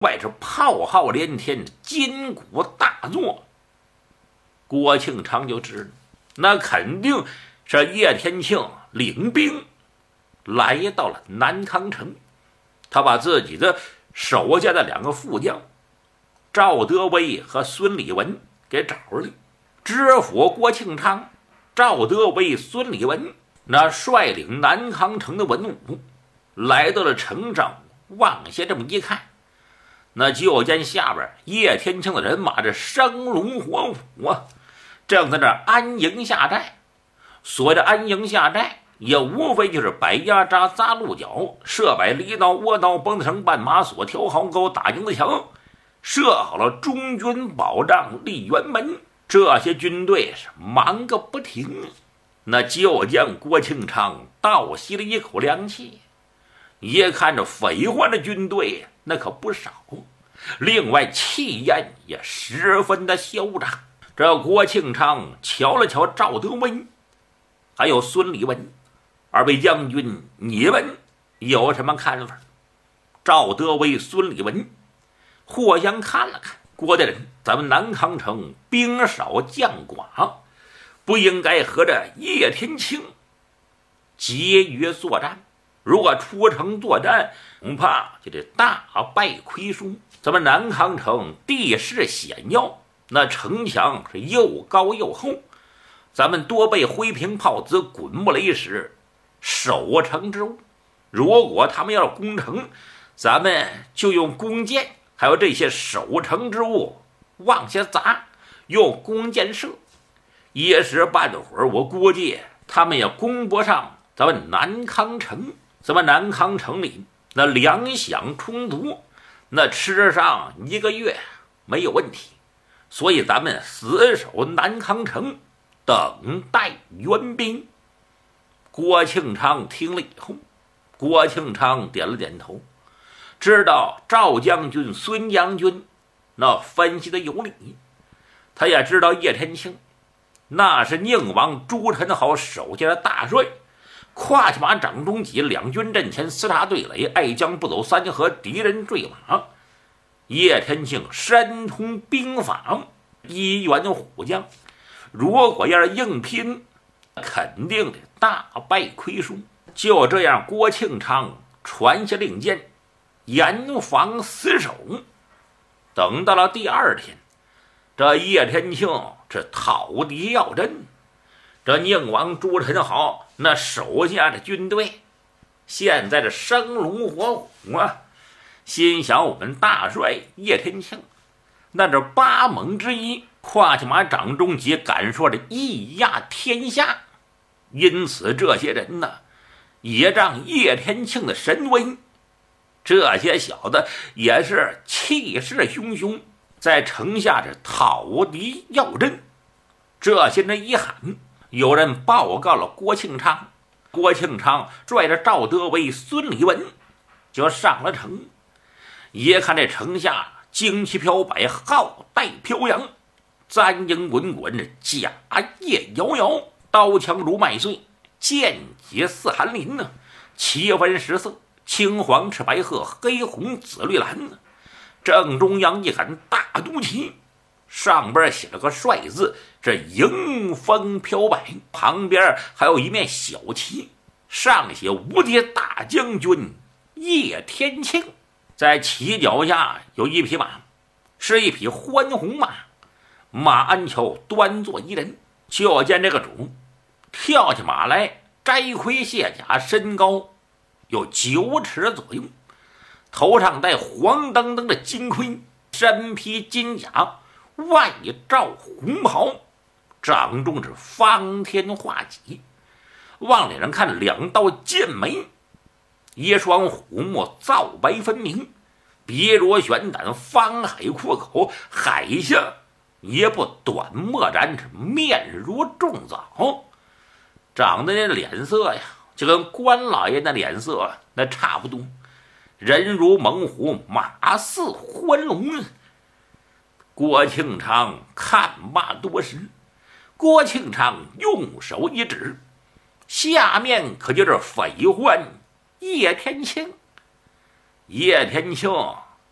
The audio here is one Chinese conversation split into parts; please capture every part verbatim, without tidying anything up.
外是炮号连天，金鼓大作。郭庆昌就知道，那肯定是叶天庆领兵来到了南康城。他把自己的手下的两个副将赵德威和孙礼文给找来，知府郭庆昌、赵德威、孙礼文那率领南康城的文武来到了城上，往下这么一看，那就见下边叶天庆的人马这生龙活虎啊，正在那安营下寨。所谓的安营下寨，也无非就是摆压扎、扎鹿角、设摆离刀、窝刀、绷子绳、绊马索、挑壕沟、打营子墙，设好了中军保障、立辕门，这些军队是忙个不停。那就见郭庆昌倒吸了一口凉气，一看这匪患的军队那可不少，另外气焰也十分的嚣张。这郭庆昌瞧了瞧赵德威还有孙礼文，二位将军，你们有什么看法？赵德威、孙礼文互相看了看，郭大人，咱们南康城兵少将寡，不应该和这叶天庆结约作战。如果出城作战，恐怕就得大败亏输。咱们南康城地势险要，那城墙是又高又厚，咱们多被灰瓶炮子、滚木雷石守城之物。如果他们要攻城，咱们就用弓箭还有这些守城之物往下砸，用弓箭射，一时半会儿我估计他们也攻不上咱们南康城。咱们南康城里那粮饷充足，那吃上一个月没有问题，所以咱们死守南康城，等待援兵。郭庆昌听了以后，郭庆昌点了点头，知道赵将军、孙将军那分析的有理，他也知道叶天庆那是宁王朱宸濠手下的大帅，跨骑马掌中戟，两军阵前厮杀对垒，爱将不走三河，敌人坠马。叶天庆深通兵法，一员虎将，如果要是硬拼，肯定得大败亏输。就这样，郭庆昌传下令箭，严防死守。等到了第二天，这叶天庆这讨敌要阵，这宁王朱宸濠那手下的军队现在这生龙活虎啊，心想我们大帅叶天庆那这八猛之一，跨骑马掌中戟，敢说这义压天下。因此这些人呢，也仗叶天庆的神威，这些小子也是气势汹汹，在城下这讨敌要阵。这些人一喊，有人报告了郭庆昌，郭庆昌率着赵德威、孙礼文就上了城。一看这城下旌旗飘摆，号带飘扬，簪缨滚滚，甲叶摇摇，刀枪如麦穗，剑戟似寒林呢，七分十色，青黄赤白褐，黑红紫绿蓝呢。正中央一杆大都旗，上边写了个帅字，这迎风飘摆，旁边还有一面小旗，上写无敌大将军叶天庆。在旗脚下有一匹马，是一匹欢红马，马鞍桥端坐一人。就见这个主跳起马来，摘盔卸甲，身高有九尺左右，头上戴黄澄澄的金盔，身披金甲，外罩红袍，掌中是方天画戟，往脸上看两道剑眉，一双虎目皂白分明，鼻若悬胆，方海阔口，海下也不短墨然，面如重枣，长得那脸色呀，就跟关老爷那脸色那差不多，人如猛虎，马似欢龙。郭庆昌看罢多时，郭庆昌用手一指，下面可就是匪患叶天庆。叶天庆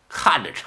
看着